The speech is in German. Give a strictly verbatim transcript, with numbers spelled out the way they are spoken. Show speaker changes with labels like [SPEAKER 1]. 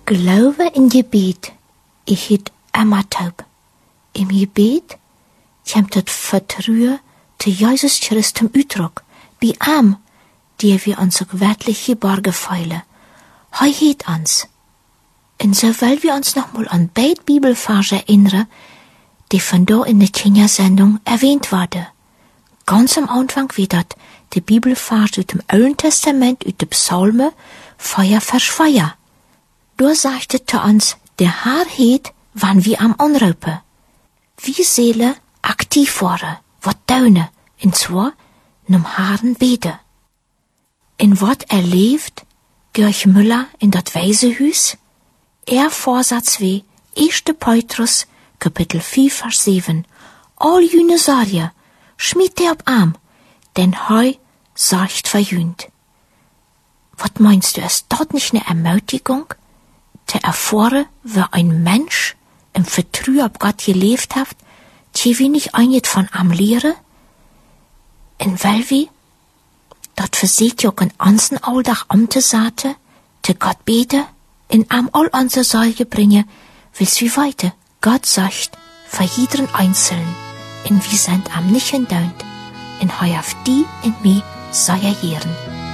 [SPEAKER 1] Glaube in gebed, ich het immer taub. Im gebed komt het vertrouwen te Jesus Christum uitdruk, bij am, die wir uns ook werkelijk geborgen fühlen. Hij het ons. En so wollen wir uns nochmal an beide Bibelverse erinnern, die von da in der Kenia-Sendung erwähnt worden. Ganz am Anfang wie dat die Bibelverse aus dem Alten Testament, aus den Psalmen, Feuer vers Feuer. Da sagte zu uns, der Herr het, wann wir am anrufen. Wie Seele aktiv waren, wat tun, und zwar num Herrn beten. In wat er leeft, Georg Müller in dat Waisenhuis, er Vorsatz wie erster Petrus, Kapitel vier, Vers sieben. All jüne Sorge, schmied er op arm, denn heu sorgt verjühnt. Wat meinst du, ist dort nicht eine Ermutigung, zu erfahren, wie ein Mensch im Vertrauen auf Gott gelebt hat, die wir nicht einget von am lehren? Und weil wir, dat verseht ja auch in unseren Alltag um zu sagen, zu Gott beten, in am all unsere Sorge bringen, willst wie weiter. Gott sagt, für jeden Einzelnen, und wir sind am nicht entdaunt, und heu auf die und mich sei er Herren.